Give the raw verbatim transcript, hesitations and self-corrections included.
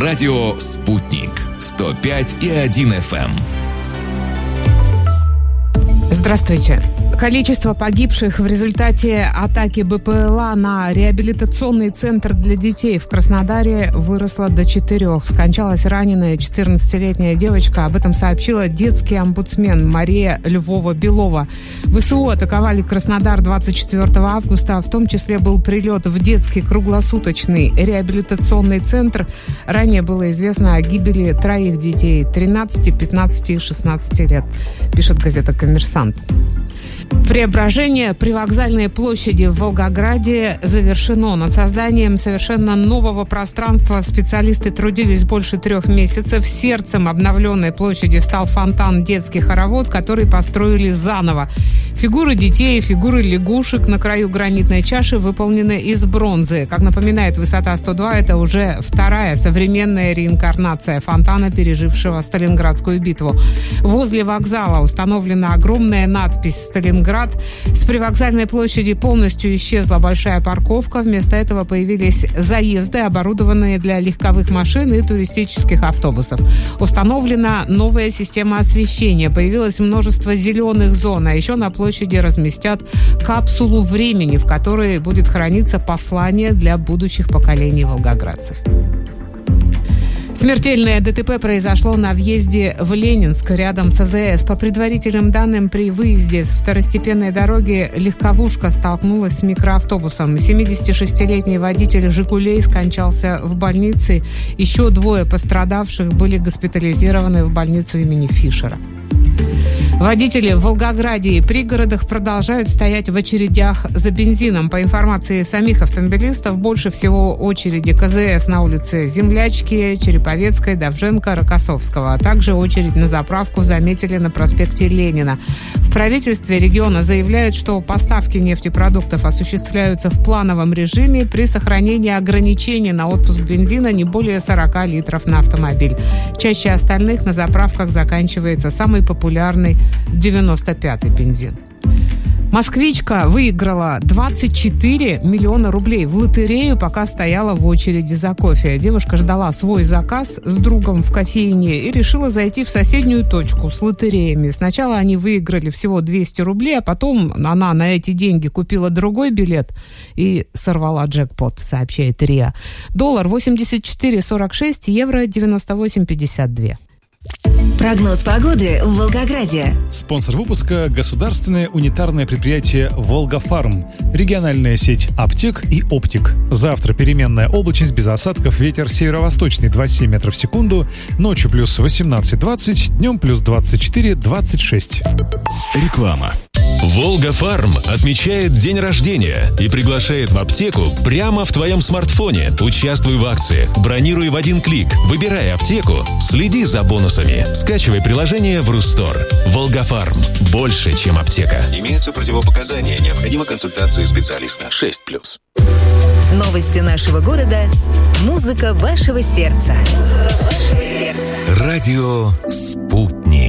Радио «Спутник» сто пять и один эф эм. Здравствуйте. Количество погибших в результате атаки БПЛА на реабилитационный центр для детей в Краснодаре выросло до четырех. Скончалась раненая четырнадцатилетняя девочка. Об этом сообщила детский омбудсмен Мария Львова-Белова. ВСУ атаковали Краснодар двадцать четвёртого августа. В том числе был прилет в детский круглосуточный реабилитационный центр. Ранее было известно о гибели троих детей тринадцати, пятнадцати и шестнадцати лет, пишет газета «Коммерсант». Преображение привокзальной площади в Волгограде завершено. Над созданием совершенно нового пространства специалисты трудились больше трех месяцев. Сердцем обновленной площади стал фонтан «Детский хоровод», который построили заново. Фигуры детей и фигуры лягушек на краю гранитной чаши выполнены из бронзы. Как напоминает «Высота сто два», это уже вторая современная реинкарнация фонтана, пережившего Сталинградскую битву. Возле вокзала установлена огромная надпись «Сталинград». С привокзальной площади полностью исчезла большая парковка. Вместо этого появились заезды, оборудованные для легковых машин и туристических автобусов. Установлена новая система освещения. Появилось множество зеленых зон. А еще на площади разместят капсулу времени, в которой будет храниться послание для будущих поколений волгоградцев. Смертельное ДТП произошло на въезде в Ленинск, рядом с А Зэ Эс. По предварительным данным, при выезде с второстепенной дороги легковушка столкнулась с микроавтобусом. семидесятишестилетний водитель «Жигулей» скончался в больнице. Еще двое пострадавших были госпитализированы в больницу имени Фишера. Водители в Волгограде и пригородах продолжают стоять в очередях за бензином. По информации самих автомобилистов, больше всего очереди К А Зэ Эс на улице Землячки, Череповецкой, Довженко, Рокоссовского, а также очередь на заправку заметили на проспекте Ленина. В правительстве региона заявляют, что поставки нефтепродуктов осуществляются в плановом режиме при сохранении ограничений на отпуск бензина не более сорока литров на автомобиль. Чаще остальных на заправках заканчивается самый популярный девяносто пятый бензин. Москвичка выиграла двадцать четыре миллиона рублей в лотерею, пока стояла в очереди за кофе. Девушка ждала свой заказ с другом в кофейне и решила зайти в соседнюю точку с лотереями. Сначала они выиграли всего двести рублей, а потом она на эти деньги купила другой билет и сорвала джекпот, сообщает РИА. Доллар восемьдесят четыре сорок шесть, евро девяносто восемь пятьдесят два. Прогноз погоды в Волгограде. Спонсор выпуска – государственное унитарное предприятие «Волгафарм», региональная сеть аптек и оптик. Завтра переменная облачность без осадков, ветер северо-восточный двадцать семь метров в секунду, ночью плюс восемнадцать двадцать, днем плюс двадцать четыре двадцать шесть. Реклама. «Волгафарм» отмечает день рождения и приглашает в аптеку прямо в твоем смартфоне. Участвуй в акциях, бронируй в один клик, выбирай аптеку, следи за бонусами. Скачивай приложение в Рустор. «Волгафарм» – больше, чем аптека. Имеются противопоказания, необходима консультация специалиста. шесть плюс. Новости нашего города. Музыка вашего сердца. Музыка вашего сердца. Радио «Спутник».